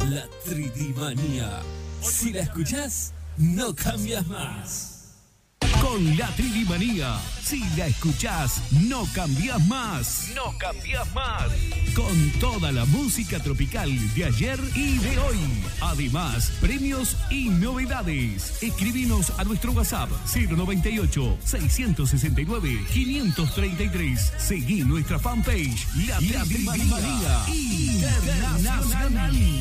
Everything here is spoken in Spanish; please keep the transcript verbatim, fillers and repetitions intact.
La Tridimanía. Si la escuchás, no cambias más. Con la Tridimanía, si la escuchás, no cambiás más. No cambiás más. Con toda la música tropical de ayer y de hoy. Además, premios y novedades. Escribinos a nuestro WhatsApp cero noventa y ocho, seiscientos sesenta y nueve, quinientos treinta y tres. Seguí nuestra fanpage, La Tridimanía Internacional.